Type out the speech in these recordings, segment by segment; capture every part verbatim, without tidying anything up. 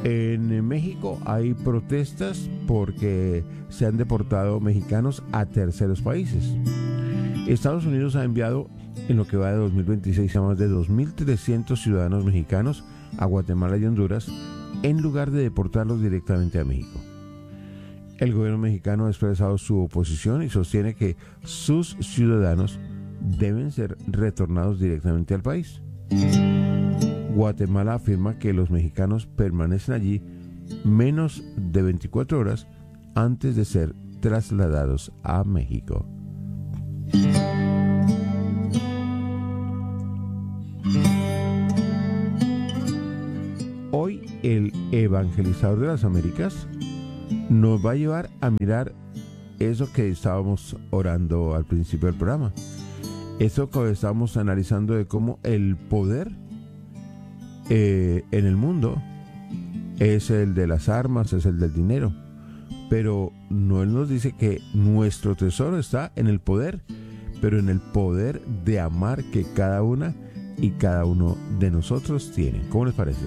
En México hay protestas porque se han deportado mexicanos a terceros países. Estados Unidos ha enviado, en lo que va de dos mil veintiséis, a más de dos mil trescientos ciudadanos mexicanos a Guatemala y Honduras, en lugar de deportarlos directamente a México. El gobierno mexicano ha expresado su oposición y sostiene que sus ciudadanos deben ser retornados directamente al país. Guatemala afirma que los mexicanos permanecen allí menos de veinticuatro horas antes de ser trasladados a México. Hoy el evangelizador de las Américas nos va a llevar a mirar eso que estábamos orando al principio del programa. Eso que estábamos analizando de cómo el poder eh, en el mundo es el de las armas, es el del dinero. Pero no, él nos dice que nuestro tesoro está en el poder, pero en el poder de amar que cada una y cada uno de nosotros tiene. ¿Cómo les parece?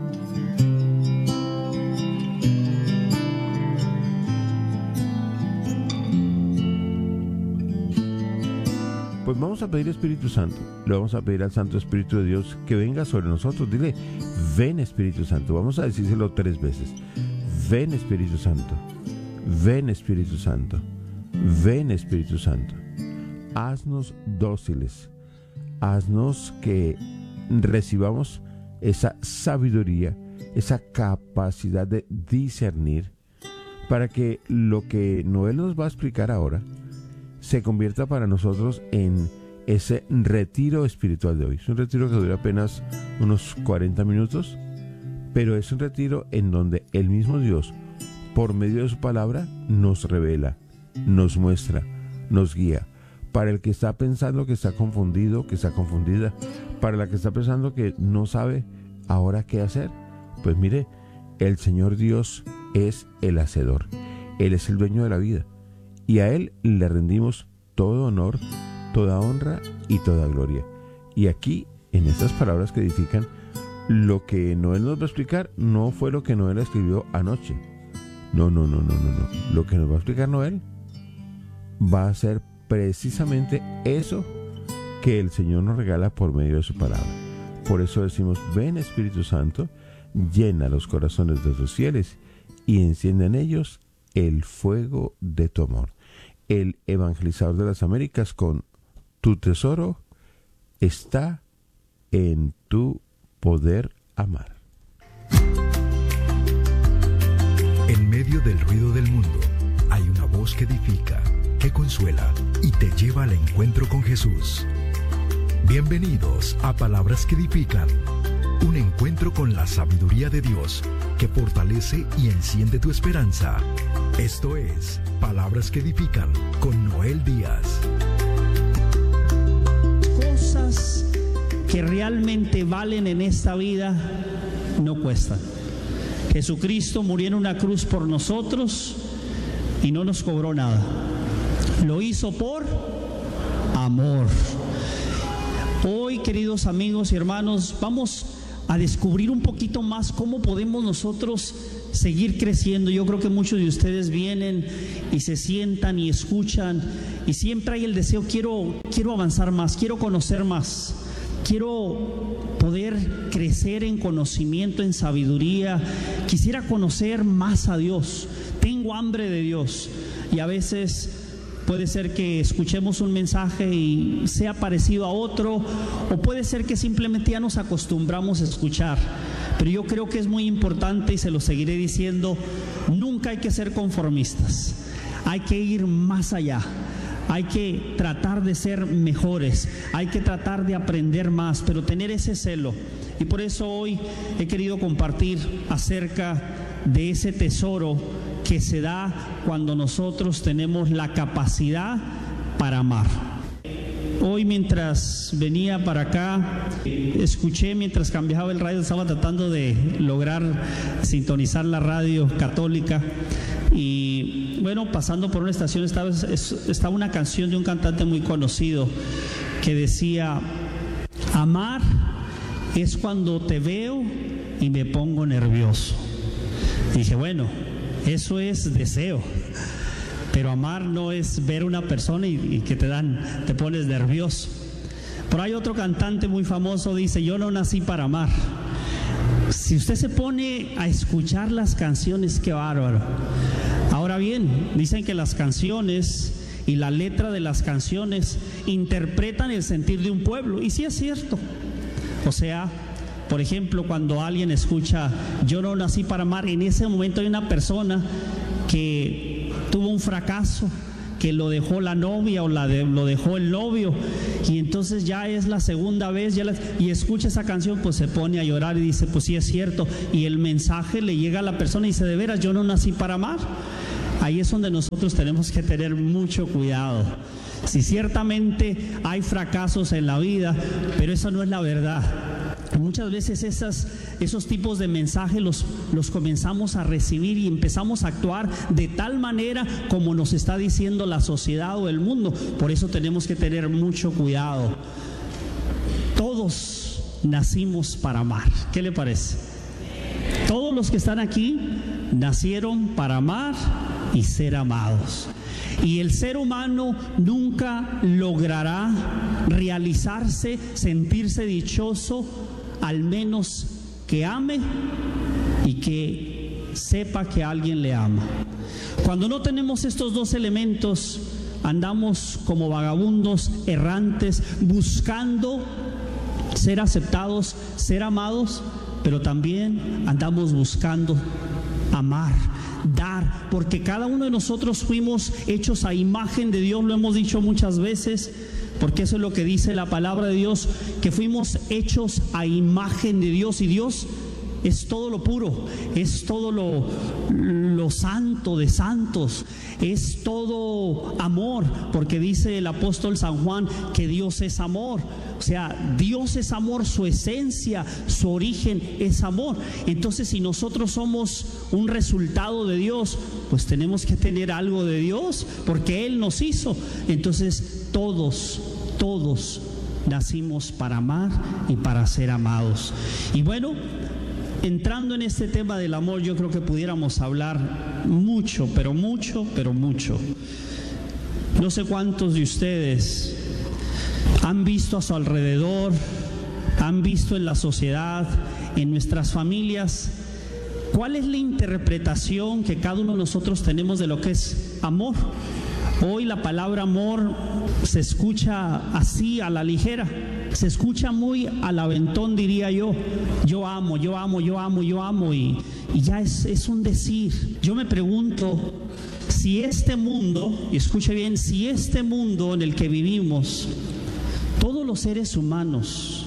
Pues vamos a pedir Espíritu Santo, le vamos a pedir al Santo Espíritu de Dios que venga sobre nosotros. Dile, ven Espíritu Santo, vamos a decírselo tres veces. Ven Espíritu Santo, ven Espíritu Santo, ven Espíritu Santo. Haznos dóciles, haznos que recibamos esa sabiduría, esa capacidad de discernir, para que lo que Noel nos va a explicar ahora se convierta para nosotros en ese retiro espiritual de hoy. Es un retiro que dura apenas unos cuarenta minutos, pero es un retiro en donde el mismo Dios, por medio de su palabra, nos revela, nos muestra, nos guía. Para el que está pensando que está confundido, que está confundida, para la que está pensando que no sabe ahora qué hacer, pues mire, el Señor Dios es el hacedor. Él es el dueño de la vida. Y a Él le rendimos todo honor, toda honra y toda gloria. Y aquí, en estas palabras que edifican, lo que Noel nos va a explicar no fue lo que Noel escribió anoche. No, no, no, no, no, no. Lo que nos va a explicar Noel va a ser precisamente eso que el Señor nos regala por medio de su palabra. Por eso decimos, ven Espíritu Santo, llena los corazones de tus fieles y enciende en ellos el fuego de tu amor. El evangelizador de las Américas con tu tesoro está en tu poder amar. En medio del ruido del mundo hay una voz que edifica, que consuela y te lleva al encuentro con Jesús. Bienvenidos a Palabras que Edifican, un encuentro con la sabiduría de Dios que fortalece y enciende tu esperanza. Esto es Palabras que Edifican con Noel Díaz. Cosas que realmente valen en esta vida no cuestan. Jesucristo murió en una cruz por nosotros y no nos cobró nada. Lo hizo por amor. Hoy, queridos amigos y hermanos, vamos a descubrir un poquito más cómo podemos nosotros seguir creciendo. Yo creo que muchos de ustedes vienen y se sientan y escuchan y siempre hay el deseo, quiero, quiero avanzar más, quiero conocer más, quiero poder crecer en conocimiento, en sabiduría, quisiera conocer más a Dios, tengo hambre de Dios. Y a veces puede ser que escuchemos un mensaje y sea parecido a otro, o puede ser que simplemente ya nos acostumbramos a escuchar. Pero yo creo que es muy importante, y se lo seguiré diciendo, nunca hay que ser conformistas. Hay que ir más allá. Hay que tratar de ser mejores. Hay que tratar de aprender más, pero tener ese celo. Y por eso hoy he querido compartir acerca de ese tesoro que se da cuando nosotros tenemos la capacidad para amar. Hoy, mientras venía para acá, escuché, mientras cambiaba el radio, estaba tratando de lograr sintonizar la radio católica y bueno, pasando por una estación estaba, estaba una canción de un cantante muy conocido que decía: amar es cuando te veo y me pongo nervioso. Y dije, bueno, eso es deseo. Pero amar no es ver una persona y, y que te dan, te pones nervioso. Por ahí otro cantante muy famoso dice, yo no nací para amar. Si usted se pone a escuchar las canciones, qué bárbaro. Ahora bien, dicen que las canciones y la letra de las canciones interpretan el sentir de un pueblo. Y sí es cierto. O sea, por ejemplo, cuando alguien escucha, yo no nací para amar, en ese momento hay una persona que tuvo un fracaso, que lo dejó la novia o la de, lo dejó el novio, y entonces ya es la segunda vez, ya la, y escucha esa canción, pues se pone a llorar y dice, pues sí es cierto, y el mensaje le llega a la persona y dice, de veras, yo no nací para amar. Ahí es donde nosotros tenemos que tener mucho cuidado. Si ciertamente hay fracasos en la vida, pero eso no es la verdad. Muchas veces esas, esos tipos de mensajes los, los comenzamos a recibir y empezamos a actuar de tal manera como nos está diciendo la sociedad o el mundo. Por eso tenemos que tener mucho cuidado. Todos nacimos para amar. ¿Qué le parece? Todos los que están aquí nacieron para amar y ser amados. Y el ser humano nunca logrará realizarse, sentirse dichoso, al menos que ame y que sepa que alguien le ama. Cuando no tenemos estos dos elementos, andamos como vagabundos errantes, buscando ser aceptados, ser amados, pero también andamos buscando amar, dar, porque cada uno de nosotros fuimos hechos a imagen de Dios, lo hemos dicho muchas veces, porque eso es lo que dice la palabra de Dios, que fuimos hechos a imagen de Dios, y Dios es todo lo puro, es todo lo, lo santo de santos, es todo amor, porque dice el apóstol San Juan que Dios es amor. O sea, Dios es amor, su esencia, su origen es amor. Entonces, si nosotros somos un resultado de Dios, pues tenemos que tener algo de Dios, porque Él nos hizo. Entonces, todos, todos nacimos para amar y para ser amados. Y bueno, entrando en este tema del amor, yo creo que pudiéramos hablar mucho, pero mucho, pero mucho. No sé cuántos de ustedes han visto a su alrededor, han visto en la sociedad, en nuestras familias, cuál es la interpretación que cada uno de nosotros tenemos de lo que es amor. Hoy la palabra amor se escucha así a la ligera, se escucha muy al aventón, diría yo. Yo amo, yo amo, yo amo, yo amo, y, y ya es, es un decir. Yo me pregunto si este mundo, y escuche bien, si este mundo en el que vivimos, todos los seres humanos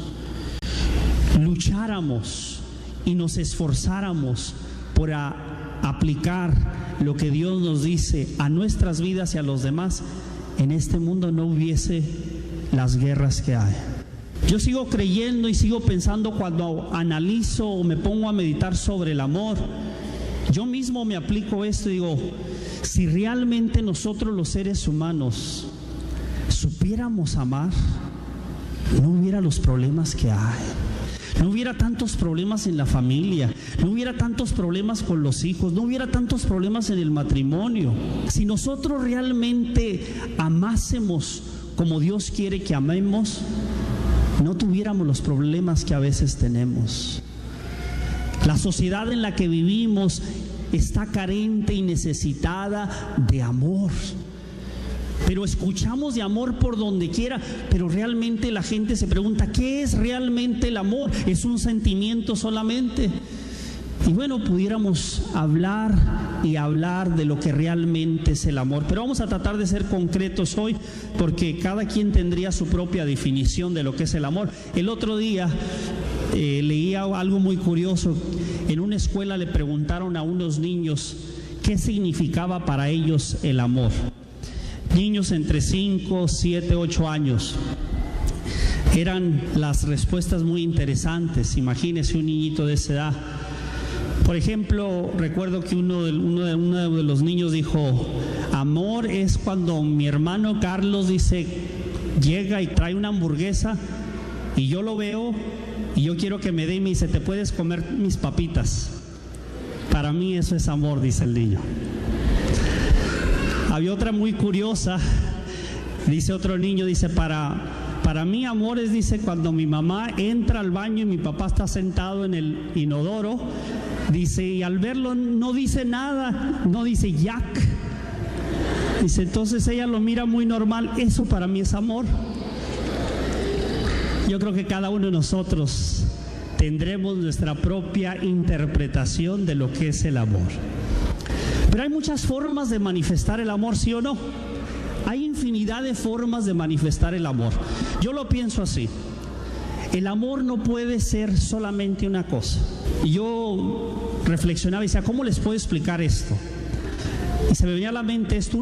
lucháramos y nos esforzáramos por a, aplicar lo que Dios nos dice a nuestras vidas y a los demás, en este mundo no hubiese las guerras que hay. Yo sigo creyendo y sigo pensando, cuando analizo o me pongo a meditar sobre el amor, yo mismo me aplico esto y digo, si realmente nosotros los seres humanos supiéramos amar, no hubiera los problemas que hay, no hubiera tantos problemas en la familia, no hubiera tantos problemas con los hijos, no hubiera tantos problemas en el matrimonio. Si nosotros realmente amásemos como Dios quiere que amemos, no tuviéramos los problemas que a veces tenemos. La sociedad en la que vivimos está carente y necesitada de amor. Pero escuchamos de amor por donde quiera, pero realmente la gente se pregunta, ¿qué es realmente el amor? ¿Es un sentimiento solamente? Y bueno, pudiéramos hablar y hablar de lo que realmente es el amor, pero vamos a tratar de ser concretos hoy, porque cada quien tendría su propia definición de lo que es el amor. El otro día eh, leía algo muy curioso. En una escuela le preguntaron a unos niños qué significaba para ellos el amor. Niños entre cinco, siete, ocho años. Eran las respuestas muy interesantes. Imagínese un niñito de esa edad. Por ejemplo, recuerdo que uno de, uno, de, uno de los niños dijo, amor es cuando mi hermano Carlos dice, llega y trae una hamburguesa y yo lo veo y yo quiero que me dé y me dice, ¿te puedes comer mis papitas? Para mí eso es amor, dice el niño. Había otra muy curiosa, dice otro niño, dice, para, para mí amor es, dice, cuando mi mamá entra al baño y mi papá está sentado en el inodoro, dice, y al verlo no dice nada, no dice Jack. Dice, entonces ella lo mira muy normal. Eso para mí es amor. Yo creo que cada uno de nosotros tendremos nuestra propia interpretación de lo que es el amor. Pero hay muchas formas de manifestar el amor, ¿sí o no? Hay infinidad de formas de manifestar el amor. Yo lo pienso así. El amor no puede ser solamente una cosa. Y yo reflexionaba y decía, ¿cómo les puedo explicar esto? Y se me venía a la mente esto.